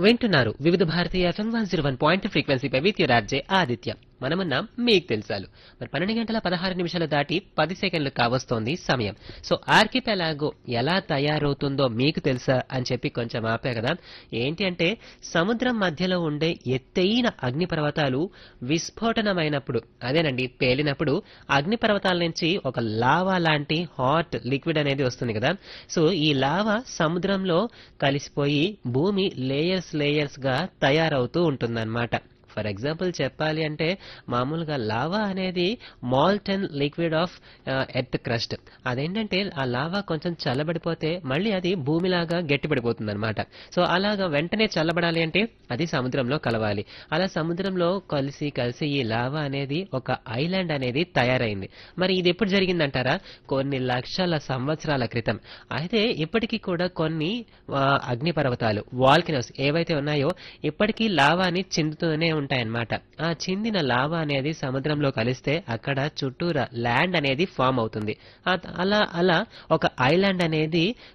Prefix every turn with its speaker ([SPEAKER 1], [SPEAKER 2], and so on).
[SPEAKER 1] వింటున్నారు వివిధ భారతీయ FM 101 ఫ్రీక్వెన్సీపై with your RJ Aditya. మనమున్నాం మీకు తెలుసాలు. మరి 12 గంటల 16 నిమిషాలు దాటి 10 సెకండ్లు కావస్తోంది సమయం. సో ఆర్కిపెలాగో ఎలా తయారవుతుందో మీకు తెలుసా అని చెప్పి కొంచెం ఆపే కదా. ఏంటి అంటే సముద్రం మధ్యలో ఉండే ఎత్తైన అగ్నిపర్వతాలు విస్ఫోటనమైనప్పుడు, అదేనండి పేలినప్పుడు అగ్నిపర్వతాల నుంచి ఒక లావా లాంటి హాట్ లిక్విడ్ అనేది వస్తుంది కదా. సో ఈ లావా సముద్రంలో కలిసిపోయి భూమి లేయర్స్ లేయర్స్ గా తయారవుతూ ఉంటుందన్నమాట. ఫర్ ఎగ్జాంపుల్ చెప్పాలి అంటే మామూలుగా లావా అనేది molten liquid of earth crust. అదేంటంటే ఆ లావా కొంచెం చల్లబడిపోతే మళ్ళీ అది భూమిలాగా గట్టిపడిపోతుంది అనమాట. సో అలాగా వెంటనే చల్లబడాలి అంటే అది సముద్రంలో కలవాలి. అలా సముద్రంలో కలిసి కలిసి ఈ లావా అనేది ఒక ఐలాండ్ అనేది తయారైంది. మరి ఇది ఎప్పుడు జరిగిందంటారా? కొన్ని లక్షల సంవత్సరాల క్రితం. అయితే ఇప్పటికీ కూడా కొన్ని అగ్నిపర్వతాలు వాల్కనోస్ ఏవైతే ఉన్నాయో ఇప్పటికీ లావాని చిందుతూనే ఉంటాయన్నమాట. ఆ చిందిన లావా అనేది సముద్రంలో కలిస్తే అక్కడ చుట్టూరా ల్యాండ్ అనేది ఫామ్ అవుతుంది. అలా అలా ఒక ఐలాండ్ అనేది